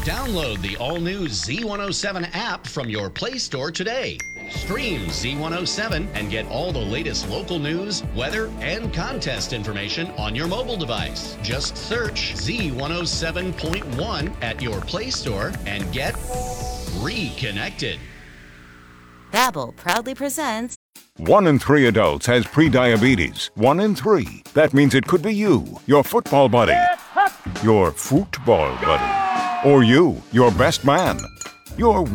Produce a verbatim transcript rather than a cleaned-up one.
Download the all-new Z one oh seven app from your Play Store today. Stream Z one oh seven and get all the latest local news, weather, and contest information on your mobile device. Just search Z one oh seven point one at your Play Store and get reconnected. Babbel proudly presents One in three adults has prediabetes. One in three. That means it could be you, your football buddy, your football buddy, or you, your best man, your